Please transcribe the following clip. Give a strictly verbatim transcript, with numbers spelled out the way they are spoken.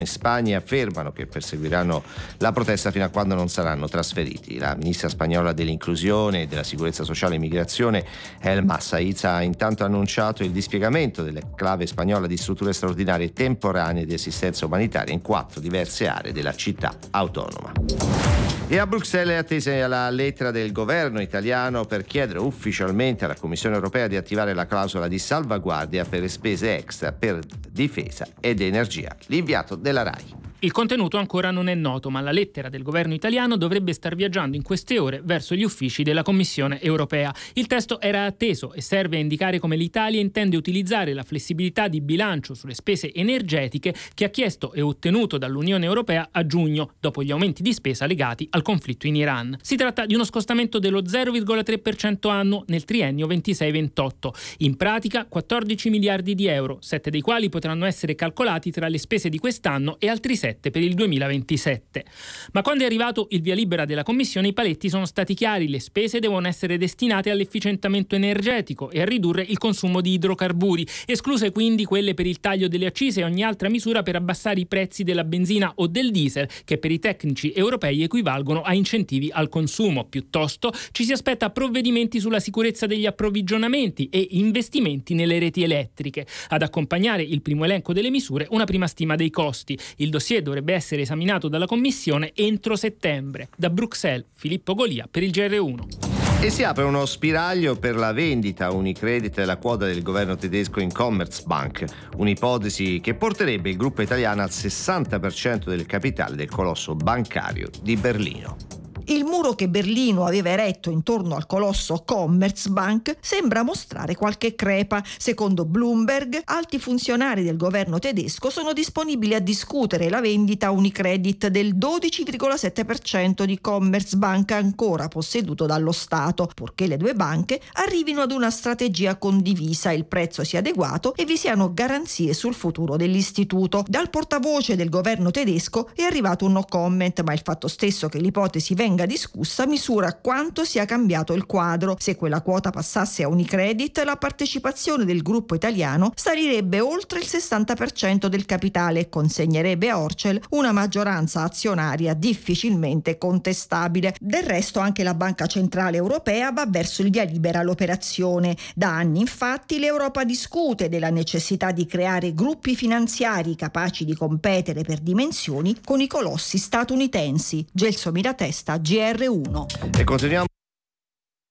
in Spagna affermano che perseguiranno la protesta fino a quando non saranno trasferiti. La ministra spagnola dell'inclusione, della sicurezza sociale e immigrazione, Elma Saiz, ha intanto annunciato il dispiegamento dell'enclave spagnola di strutture straordinarie temporanee di assistenza umanitaria in quattro diverse aree della città autonoma. E a Bruxelles è attesa la lettera del governo italiano per chiedere ufficialmente alla Commissione europea di attivare la clausola di salvaguardia per spese extra per difesa ed energia. L'inviato della RAI. Il contenuto ancora non è noto, ma la lettera del governo italiano dovrebbe star viaggiando in queste ore verso gli uffici della Commissione europea. Il testo era atteso e serve a indicare come l'Italia intende utilizzare la flessibilità di bilancio sulle spese energetiche che ha chiesto e ottenuto dall'Unione Europea a giugno, dopo gli aumenti di spesa legati al conflitto in Iran. Si tratta di uno scostamento dello zero virgola tre per cento annuo nel triennio ventisei ventotto. In pratica quattordici miliardi di euro, sette dei quali potranno essere calcolati tra le spese di quest'anno e altri sette per il duemilaventisette. Ma quando è arrivato il via libera della Commissione, i paletti sono stati chiari: le spese devono essere destinate all'efficientamento energetico e a ridurre il consumo di idrocarburi, escluse quindi quelle per il taglio delle accise e ogni altra misura per abbassare i prezzi della benzina o del diesel, che per i tecnici europei equivalgono a incentivi al consumo. Piuttosto ci si aspetta provvedimenti sulla sicurezza degli approvvigionamenti e investimenti nelle reti elettriche. Ad accompagnare il primo elenco delle misure, una prima stima dei costi. Il dossier dovrebbe essere esaminato dalla Commissione entro settembre. Da Bruxelles, Filippo Golia per il G R uno. E si apre uno spiraglio per la vendita a Unicredit della quota del governo tedesco in Commerzbank, un'ipotesi che porterebbe il gruppo italiano al sessanta per cento del capitale del colosso bancario di Berlino. Il muro che Berlino aveva eretto intorno al colosso Commerzbank sembra mostrare qualche crepa. Secondo Bloomberg, alti funzionari del governo tedesco sono disponibili a discutere la vendita a Unicredit del dodici virgola sette per cento di Commerzbank ancora posseduto dallo Stato, purché le due banche arrivino ad una strategia condivisa, il prezzo sia adeguato e vi siano garanzie sul futuro dell'istituto. Dal portavoce del governo tedesco è arrivato un no comment, ma il fatto stesso che l'ipotesi venga discussa misura quanto sia cambiato il quadro. Se quella quota passasse a Unicredit, la partecipazione del gruppo italiano salirebbe oltre il sessanta per cento del capitale e consegnerebbe a Orcel una maggioranza azionaria difficilmente contestabile. Del resto anche la Banca Centrale Europea va verso il via libera all'operazione. Da anni infatti l'Europa discute della necessità di creare gruppi finanziari capaci di competere per dimensioni con i colossi statunitensi. Gelso Miratesta, G R uno. E continuiamo